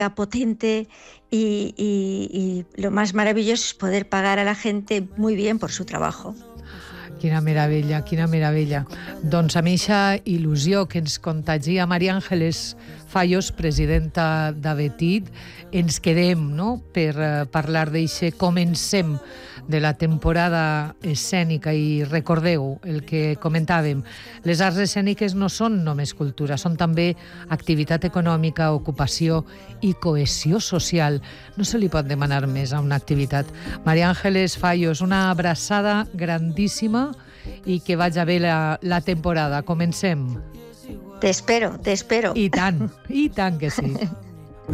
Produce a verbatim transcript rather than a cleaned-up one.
potente y, y, y lo más maravilloso es poder pagar a la gente muy bien por su trabajo. Quina meravella, quina meravella. Doncs amb eixa il·lusió que ens contagia María Ángeles Fallos, presidenta d'Avetit, ens quedem, no?, per uh, parlar d'eixe comencem de la temporada escènica. I recordeu el que comentàvem, les arts escèniques no són només cultura, són també activitat econòmica, ocupació i cohesió social. No se li pot demanar més a una activitat. María Ángeles Fallos, una abraçada grandíssima i que vagi bé la, la temporada. Comencem. Te espero, te espero. I tant, i tant que sí.